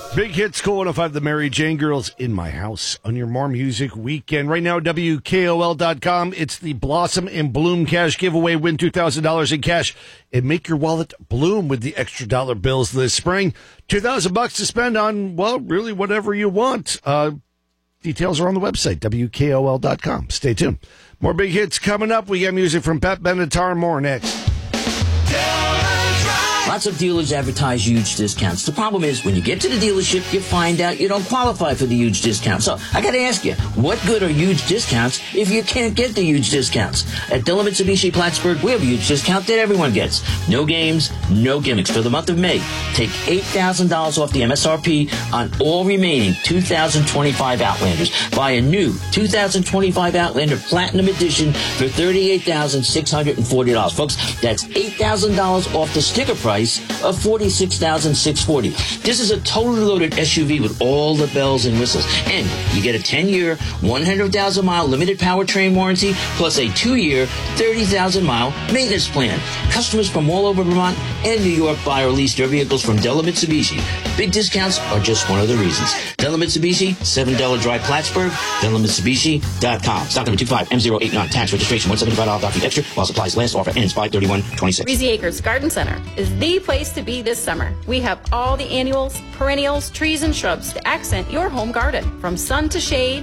Big hits, Cool 105, the Mary Jane Girls, In My House on your More Music Weekend. Right now, WKOL.com. It's the Blossom and Bloom Cash Giveaway. Win $2,000 in cash and make your wallet bloom with the extra dollar bills this spring. $2,000 to spend on, well, really whatever you want. Details are on the website, WKOL.com. Stay tuned. More big hits coming up. We got music from Pat Benatar. More next. Lots of dealers advertise huge discounts. The problem is, when you get to the dealership, you find out you don't qualify for the huge discount. So I got to ask you, what good are huge discounts if you can't get the huge discounts? At Dillon Mitsubishi Plattsburgh, we have a huge discount that everyone gets. No games, no gimmicks. For the month of May, take $8,000 off the MSRP on all remaining 2025 Outlanders. Buy a new 2025 Outlander Platinum Edition for $38,640. Folks, that's $8,000 off the sticker price of $46,640. This is a totally loaded SUV with all the bells and whistles. And you get a 10-year, 100,000-mile limited powertrain warranty, plus a 2-year, 30,000-mile maintenance plan. Customers from all over Vermont and New York buy or lease their vehicles from Dillon Mitsubishi. Big discounts are just one of the reasons. Dillon Mitsubishi, 7 Della Drive, Plattsburgh, DillonMitsubishi.com. Stock number 25M089. Tax registration $175 fee extra while supplies last. Offer ends 5/31/26. Breezy Acres Garden Center is the place to be this summer. We have all the annuals, perennials, trees, and shrubs to accent your home garden. From sun to shade,